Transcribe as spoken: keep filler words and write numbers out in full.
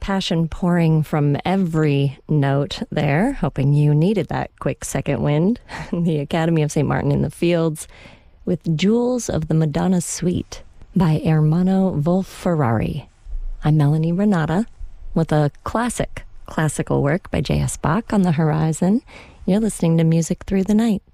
passion pouring from every note there, hoping you needed that quick second wind. The Academy of Saint Martin in the Fields with Jewels of the Madonna Suite by Ermanno Wolf-Ferrari. I'm Melanie Renata with a classic classical work by J S. Bach on the horizon. You're listening to Music Through the Night.